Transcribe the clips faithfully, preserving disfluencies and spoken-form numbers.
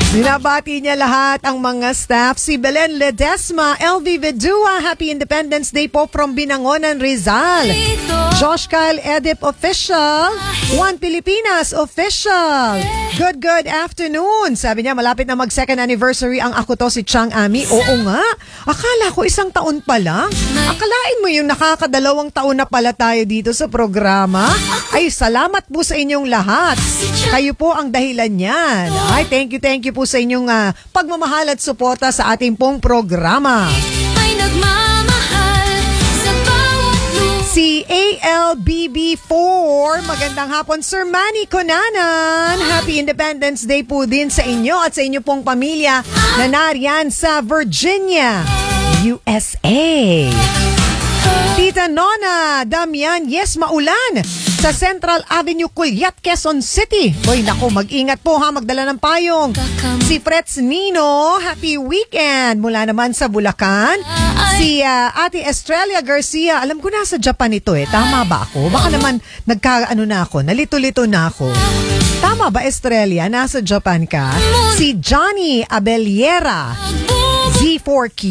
Binabati niya lahat ang mga staff. Si Belen Ledesma, L V Vedua, Happy Independence Day po from Binangonan, Rizal. Josh Kyle Edip Official, One Pilipinas Official. Good, good afternoon. Sabi niya, malapit na mag second anniversary ang ako to, si Chang Ami. Oo nga, akala ko isang taon pa lang. Akalain mo yung nakakadalawang taon na pala tayo dito sa programa. Ay, salamat po sa inyong lahat. Kayo po ang dahilan niyan. Ay, thank you, thank you po sa inyong uh, pagmamahal at suporta sa ating pong programa. Ay nagmamahal sa bawat lupa. Si A L B B four, magandang hapon Sir Manny Conanan. Happy Independence Day po din sa inyo at sa inyo pong pamilya na nariyan sa Virginia, U S A. Tita Nona Damian, yes, maulan sa Central Avenue, Culiat, Quezon City. Hoy, naku, mag-ingat po ha, magdala ng payong. Si Frets Nino, happy weekend mula naman sa Bulacan. Si uh, Ate Estrella Garcia, alam ko nasa Japan ito eh. Tama ba ako? Baka naman nagka-ano na ako, nalito-lito na ako. Tama ba, Estrella? Nasa Japan ka? Si Johnny Abeliera, Z four Q.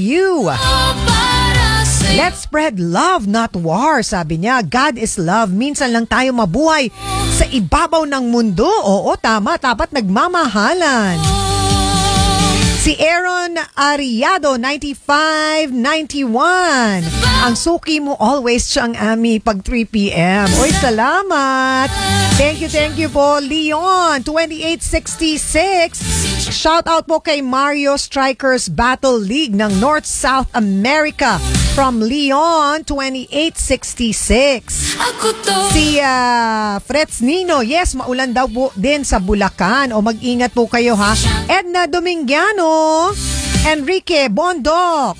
Let's spread love, not war, sabi niya. God is love. Minsan lang tayo mabuhay sa ibabaw ng mundo. Oo, tama. Dapat nagmamahalan. Si Aaron Ariado, ninety-five ninety-one. Ang suki mo always siyang Ami pag three p.m. Oy, salamat. Thank you, thank you po. Leon, twenty-eight sixty-six. Shout out po kay Mario Strikers Battle League ng North-South America. From Leon, twenty-eight sixty-six. Si uh, Frets Nino, yes, maulan daw po din sa Bulacan. O mag-ingat po kayo ha. Edna Domingiano, Enrique Bondok.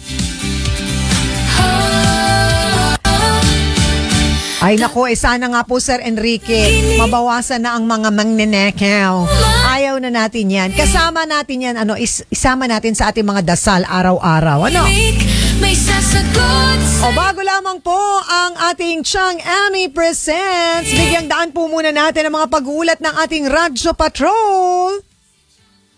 Ay nako, eh sana nga po Sir Enrique, mabawasan na ang mga mangnenekaw. Ayaw na natin yan. Kasama natin yan, ano, is, isama natin sa ating mga dasal araw-araw. Ano? May sasagot. O bago lamang po ang ating Chang Ami Presents, bigyang daan po muna natin ang mga pag-uulat ng ating Radyo Patrol.